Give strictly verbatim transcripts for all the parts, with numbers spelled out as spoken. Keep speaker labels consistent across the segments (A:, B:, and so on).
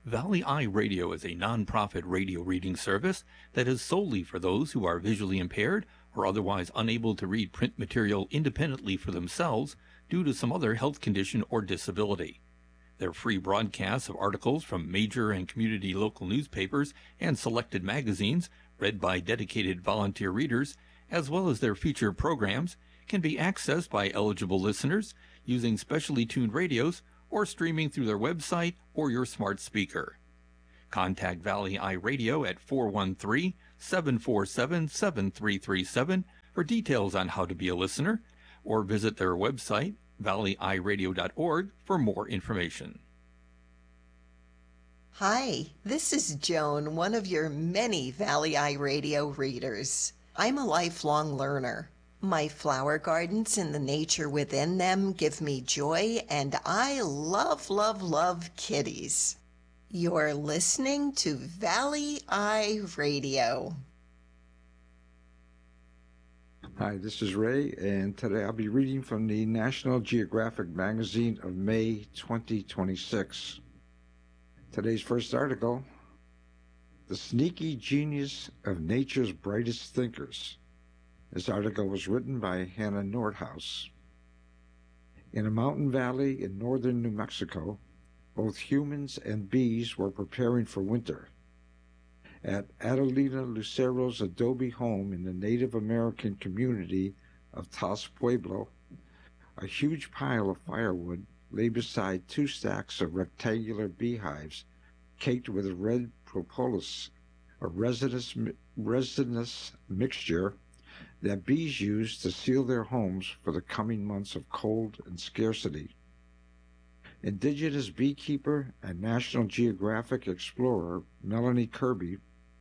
A: Valley Eye Radio is a non-profit radio reading service that is solely for those who are visually impaired or otherwise unable to read print material independently for themselves due to some other health condition or disability. Their free broadcasts of articles from major and community local newspapers and selected magazines read by dedicated volunteer readers, as well as their feature programs, can be accessed by eligible listeners using specially tuned radios or streaming through their website or your smart speaker. Contact Valley Eye Radio at four one three, seven four seven, seven three three seven for details on how to be a listener, or visit their website, valley eye radio dot org, for more information.
B: Hi, this is Joan, one of your many Valley Eye Radio readers. I'm a lifelong learner. My flower gardens and the nature within them give me joy, and I love, love, love kitties. You're listening to Valley Eye Radio.
C: Hi, this is Ray, and today I'll be reading from the National Geographic magazine of May twenty twenty-six. Today's first article, The Sneaky Genius of Nature's Brightest Thinkers. This article was written by Hannah Nordhaus. In a mountain valley in northern New Mexico, both humans and bees were preparing for winter. At Adelina Lucero's adobe home in the Native American community of Taos Pueblo, a huge pile of firewood lay beside two stacks of rectangular beehives caked with red propolis, a resinous, resinous mixture that bees use to seal their homes for the coming months of cold and scarcity. Indigenous beekeeper and National Geographic explorer Melanie Kirby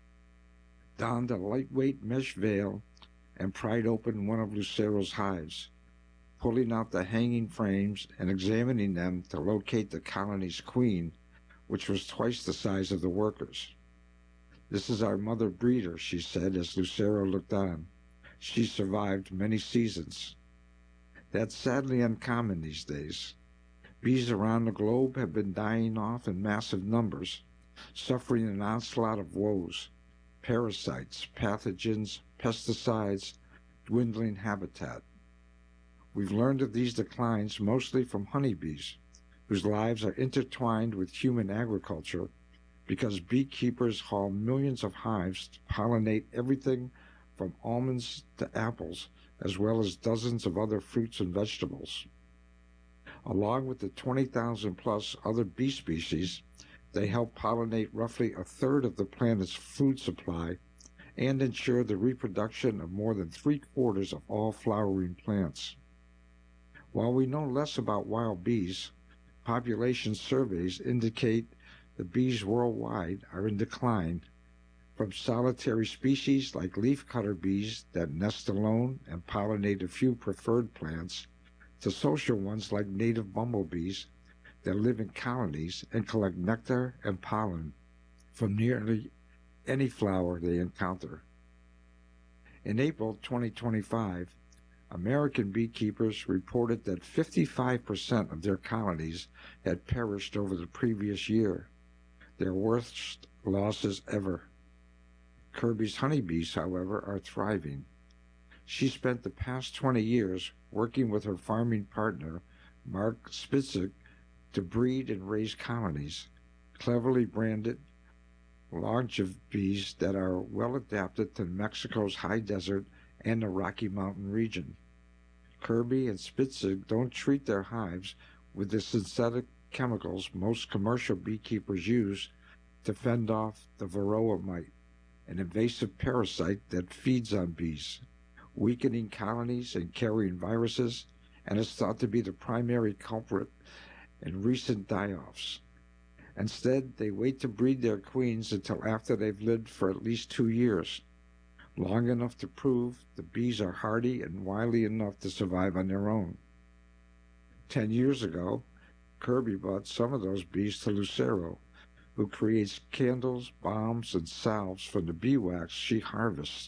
C: donned a lightweight mesh veil and pried open one of Lucero's hives, pulling out the hanging frames and examining them to locate the colony's queen, which was twice the size of the workers. "This is our mother breeder," she said as Lucero looked on. "She survived many seasons." That's sadly uncommon these days. Bees around the globe have been dying off in massive numbers, suffering an onslaught of woes: parasites, pathogens, pesticides, dwindling habitat. We've learned of these declines mostly from honeybees, whose lives are intertwined with human agriculture because beekeepers haul millions of hives to pollinate everything from almonds to apples, as well as dozens of other fruits and vegetables. Along with the twenty thousand plus other bee species, they help pollinate roughly a third of the planet's food supply and ensure the reproduction of more than three quarters of all flowering plants. While we know less about wild bees, population surveys indicate the bees worldwide are in decline, from solitary species like leafcutter bees that nest alone and pollinate a few preferred plants, to social ones like native bumblebees that live in colonies and collect nectar and pollen from nearly any flower they encounter. In April twenty twenty-five, American beekeepers reported that fifty-five percent of their colonies had perished over the previous year, their worst losses ever. Kirby's honeybees, however, are thriving. She spent the past twenty years working with her farming partner, Mark Spitzig, to breed and raise colonies, cleverly branded longev bees that are well adapted to Mexico's high desert and the Rocky Mountain region. Kirby and Spitzig don't treat their hives with the synthetic chemicals most commercial beekeepers use to fend off the varroa mite, an invasive parasite that feeds on bees, weakening colonies and carrying viruses, and is thought to be the primary culprit in recent die-offs. Instead, they wait to breed their queens until after they've lived for at least two years, long enough to prove the bees are hardy and wily enough to survive on their own. Ten years ago, Kirby bought some of those bees to Lucero, who creates candles, balms, and salves from the beeswax she harvests.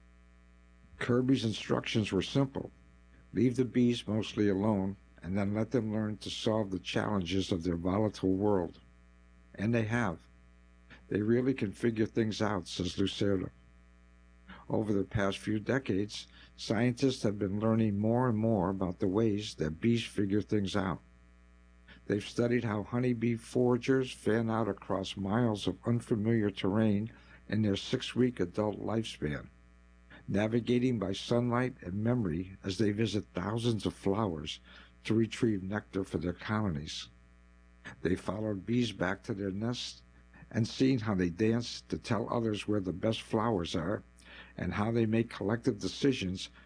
C: Kirby's instructions were simple: leave the bees mostly alone, and then let them learn to solve the challenges of their volatile world. And they have. They really can figure things out, says Lucerda. Over the past few decades, scientists have been learning more and more about the ways that bees figure things out. They've studied how honeybee foragers fan out across miles of unfamiliar terrain in their six-week adult lifespan, navigating by sunlight and memory as they visit thousands of flowers to retrieve nectar for their colonies. They followed bees back to their nests and seen how they dance to tell others where the best flowers are and how they make collective decisions